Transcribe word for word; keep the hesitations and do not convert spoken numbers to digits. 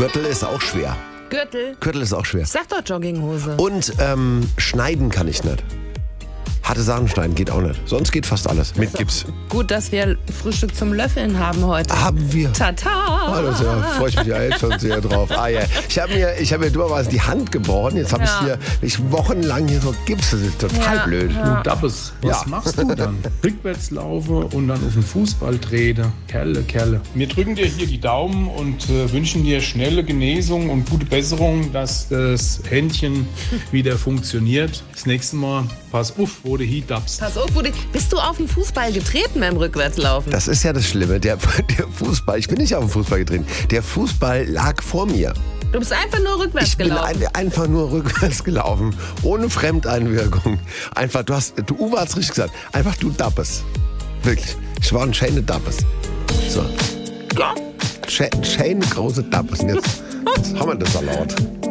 Gürtel ist auch schwer. Gürtel. Gürtel ist auch schwer. Sag doch Jogginghose. Und ähm, schneiden kann ich nicht. Harte Sachen schneiden geht auch nicht. Sonst geht fast alles. Mit Gips. Gut, dass wir Frühstück zum Löffeln haben heute. Haben wir. Tata! Ah, das ja, freue ich mich ja jetzt schon sehr drauf. Ah, ja. Ich habe mir, ich hab mir dummerweise die Hand gebrochen. Jetzt habe Ja. ich hier ich wochenlang hier so Gips. Das ist total Ja. blöd. Ja. Du Dappes, was Ja. machst du dann? Rückwärts laufe und dann auf den Fußball trete. Kerle, Kerle. Wir drücken dir hier die Daumen und äh, wünschen dir schnelle Genesung und gute Besserung, dass das Händchen wieder funktioniert. Das nächste Mal pass auf, wo du hier dappst. Pass auf, wo du, bist du auf den Fußball getreten beim Rückwärtslaufen? Das ist ja das Schlimme. Der, der Fußball, ich bin nicht auf den Fußball getreten. Der Fußball lag vor mir. Du bist einfach nur rückwärts Ich bin gelaufen. ein, einfach nur rückwärts gelaufen, ohne Fremdeinwirkung. Einfach, du hast, du Uwe hat's richtig gesagt, einfach du Dappes. Wirklich. Ich war ein schöne Dappes. So. Ja. Schöne große Dappes. Und jetzt, jetzt haben wir das erlaubt.